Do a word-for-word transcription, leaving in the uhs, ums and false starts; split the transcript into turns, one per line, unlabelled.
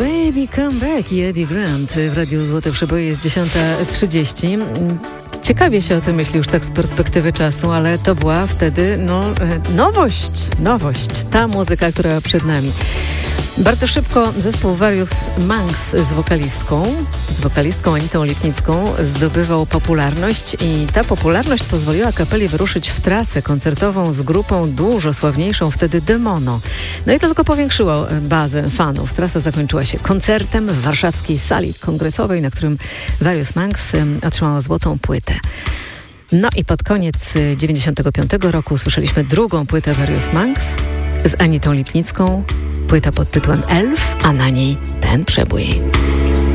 Baby Come Back i Eddie Grant w Radiu Złote Przeboje. Jest dziesiąta trzydzieści. Ciekawie się o tym myśli już tak z perspektywy czasu, ale to była wtedy no, nowość, nowość, ta muzyka, która przed nami. Bardzo szybko zespół Various Monks z wokalistką, z wokalistką Anitą Lipnicką zdobywał popularność i ta popularność pozwoliła kapeli wyruszyć w trasę koncertową z grupą dużo sławniejszą wtedy Demono. No i to tylko powiększyło bazę fanów. Trasa zakończyła się koncertem w warszawskiej sali kongresowej, na którym Various Monks otrzymało złotą płytę. No i pod koniec dziewięćdziesiątego piątego roku usłyszeliśmy drugą płytę Various Monks z Anitą Lipnicką. Płyta pod tytułem Elf, a na niej ten przebój.